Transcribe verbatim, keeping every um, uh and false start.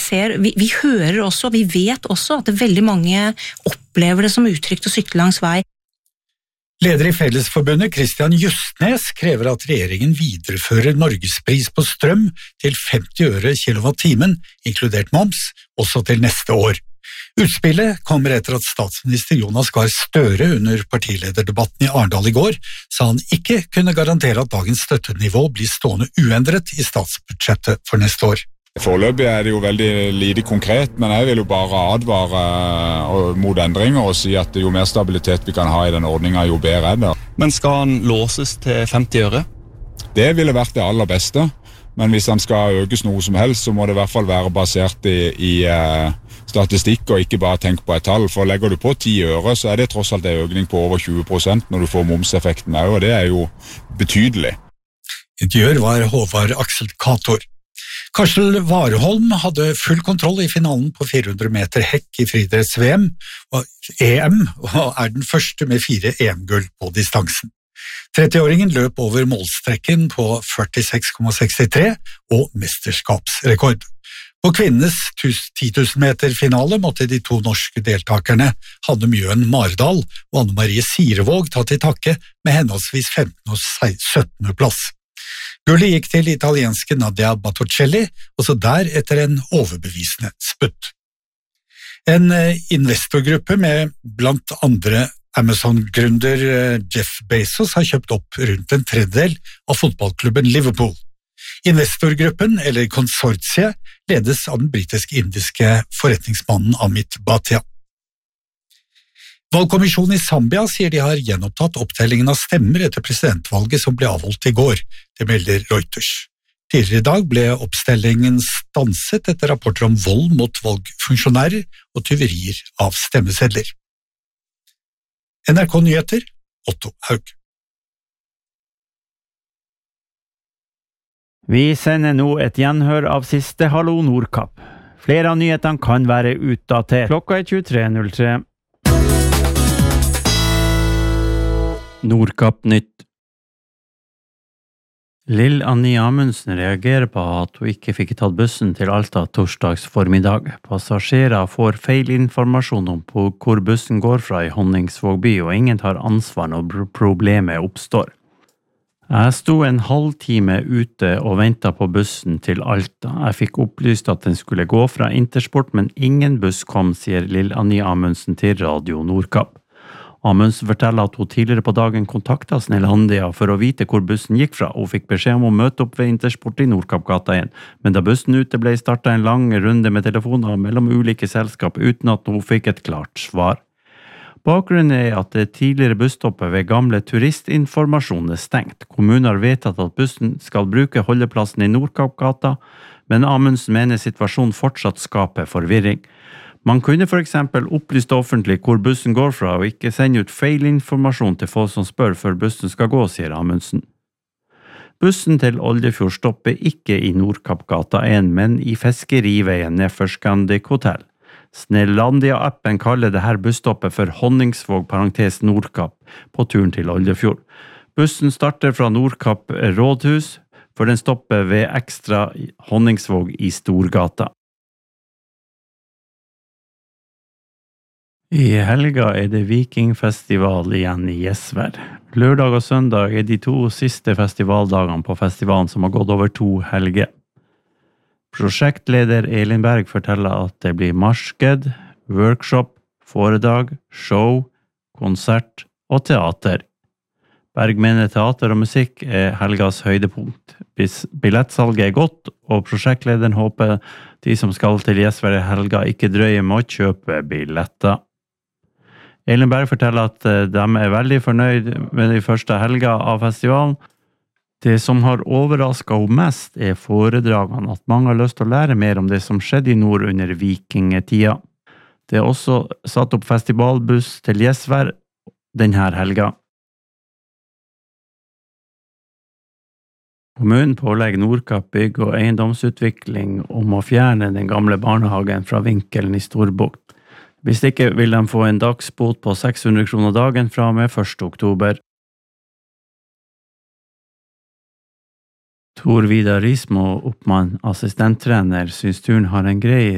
ser, vi, vi hører også, vi vet også at det veldig mange opplever det som utrygt å sykle langs vei. Leder i Fellesforbundet, Christian Justnes, krever at regjeringen viderefører Norgespris på strøm til femti øre kilowatt-timen, inkludert moms, også til neste år. Utspillet kommer etter at statsminister Jonas Gahr Støre under partilederdebatten i Arendal i går sa han ikke kunne garantere at dagens støttenivå blir stående uendret i statsbudsjettet for neste år. Foreløpig er det jo veldig lite konkret, men jeg vil jo bare advare mot endringer og si at jo mer stabilitet vi kan ha i den ordningen, jo bedre er det. Men skal han låses til femti øre? Det ville vært det aller beste, men hvis han skal økes noe som helst, så må det i hvert fall være basert i, i uh, statistikk og ikke bare tenke på et tall, for legger du på ti øre, så er det tross alt en økning på over tjue prosent når du får momseffekten med, og det er jo betydelig. Intervjuer var Håvard Aksel Kator. Karsel Warholm hadde full kontroll i finalen på fire hundre meter hekk i friidretts-V M og E M, og er den første med fire E M-gull på distansen. trettiåringen løp over målstrekken på førtiseks komma sekstitre og mesterskapsrekord. På kvinnenes ti tusen meter finale måtte de to norske deltakerne Hanne Mjøen Mardal og Anne Marie Sirevåg ta til takke med henholdsvis femtende og syttende plass. Gullet gikk til italienske Nadia Battocelli, også der etter en overbevisende sputt. En investorgruppe med blant andre Amazon-gründer Jeff Bezos har kjøpt opp rundt en tredjedel av fotballklubben Liverpool. Investorgruppen, eller konsortiet, ledes av den britisk-indiske forretningsmannen Amit Bhatia. Valgkommisjonen i Zambia sier de har gjenopptatt opptellingen av stemmer etter presidentvalget som ble avholdt i går, det melder Reuters. Tidligere i dag ble oppstellingen stanset etter rapporter om vold mot valgfunksjonærer og tyverier av stemmesedler. N R K Nyheter, Otto Haug. Vi sender nå et gjenhør av siste Hallo Nordkapp. Flere av nyhetene kan være utdatert. Klokka er tjuetre null tre. Nordkapp nytt. Lill Annie Amundsen reagerer på at hun ikke fikk tatt bussen til Alta torsdags formiddag. Passasjerer får feil informasjon om hvor bussen går fra i Honningsvåg by, og ingen tar ansvar når problemet oppstår. Jeg sto en halvtime ute og ventet på bussen til Alta. Jeg fikk opplyst at den skulle gå fra Intersport, men ingen buss kom, sier Lill Annie Amundsen til Radio Nordkapp. Amundsen forteller at hun tidligere på dagen kontaktet Snellandia for å vite hvor bussen gikk fra. Hun fikk beskjed om å møte opp ved Intersport i Nordkappgata igjen, men da bussen ute ble startet en lang runde med telefoner mellom ulike selskap uten at hun fikk et klart svar. Bakgrunnen er at det tidligere busstoppet ved gamle turistinformasjon er stengt. Kommunen har vedtatt at bussen skal bruke holdeplassen i Nordkappgata, men Amundsen mener situasjonen fortsatt skaper forvirring. Man kunne for eksempel opplyst offentlig hvor bussen går fra, og ikke sende ut feil informasjon til folk som spør før bussen skal gå, sier Amundsen. Bussen til Oldefjord stopper ikke i Nordkappgata én, men i Fiskeriveien nedfor Scandic Hotel. Snellandia-appen kaller det her busstoppet for Honningsvåg parentes Nordkapp på turen til Oldefjord. Bussen starter fra Nordkapp rådhus, for den stopper ved ekstra Honningsvåg i Storgata. I helga er det Vikingfestival igjen i Gjesvær. Lørdag og søndag er de to siste festivaldagene på festivalen som har gått over to helger. Prosjektleder Elin Berg forteller at det blir marsked, workshop, foredrag, show, konsert og teater. Berg mener teater og musikk er helgas høydepunkt. Billettsalget er godt, og prosjektlederen håper de som skal til Gjesvær i helga ikke drøyer med å kjøpe billetter. Elin Berg forteller at de er veldig fornøyd med de første helga av festivalen. Det som har overrasket henne mest er foredragene, at mange har lyst til å lære mer om det som skjedde i nord under vikingetida. Det er også satt opp festivalbuss til Gjesvær denne helga. Kommunen pålegger Nordkapp bygg- og eiendomsutvikling om å fjerne den gamle barnehagen fra vinkelen i Storbukt. Hvis ikke vil de få en dagsbot på seks hundre kroner dagen fra og med første oktober. Tor Vidar Rismo, oppmann, assistenttrener, synes turen har en grei